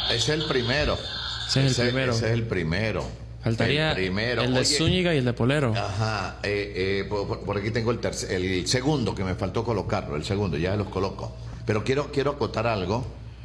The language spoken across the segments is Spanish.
ese es el primero. Ese es el primero. Ese es el primero. Faltaría el de Zúñiga y el de Polero. Ajá, por aquí tengo el segundo que me faltó colocarlo, el segundo, ya los coloco. Pero quiero acotar algo,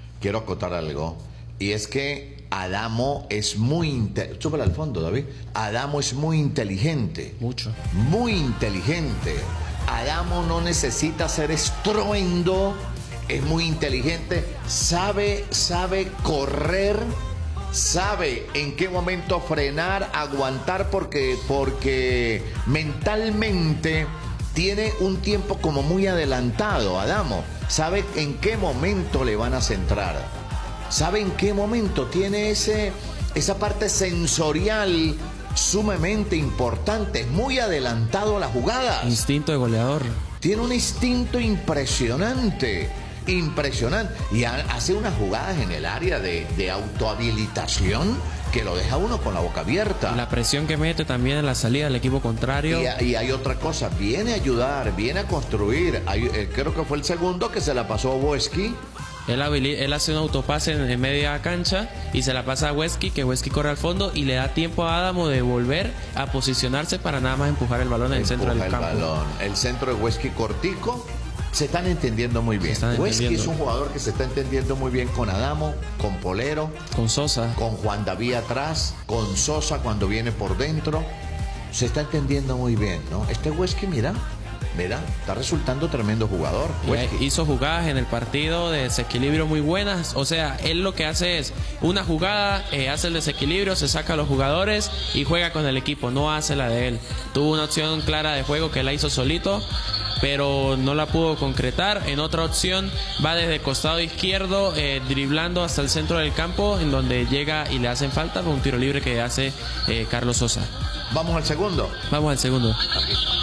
y es que Adamo es muy inteligente. Chúpala al fondo, David. Adamo es muy inteligente. Mucho. Muy inteligente. Adamo no necesita hacer estruendo, es muy inteligente, sabe correr, sabe en qué momento frenar, aguantar, porque mentalmente tiene un tiempo como muy adelantado. Adamo sabe en qué momento le van a centrar, sabe en qué momento, tiene esa parte sensorial sumamente importante, es muy adelantado a la jugada. Instinto de goleador. Tiene un instinto impresionante. Y hace unas jugadas en el área de autohabilitación que lo deja uno con la boca abierta. La presión que mete también en la salida del equipo contrario. Y hay otra cosa, viene a ayudar, viene a construir. Creo que fue el segundo que se la pasó a Wesky. Él hace un autopase en media cancha y se la pasa a Wesky, que Wesky corre al fondo y le da tiempo a Adamo de volver a posicionarse para nada más empujar el balón en el centro del campo. El centro de Wesky cortico. Se están entendiendo muy bien. Wesky es un jugador que se está entendiendo muy bien con Adamo, con Polero, con Sosa, con Juan David atrás, con Sosa cuando viene por dentro. Se está entendiendo muy bien, ¿no? Este Wesky, mira, está resultando tremendo jugador. Hizo jugadas en el partido de desequilibrio muy buenas. O sea, él lo que hace es una jugada, hace el desequilibrio, se saca a los jugadores y juega con el equipo, no hace la de él. Tuvo una opción clara de juego que la hizo solito, pero no la pudo concretar. En otra opción va desde el costado izquierdo, driblando hasta el centro del campo, en donde llega y le hacen falta con un tiro libre que hace Carlos Sosa. Vamos al segundo. Vamos al segundo. Aquí.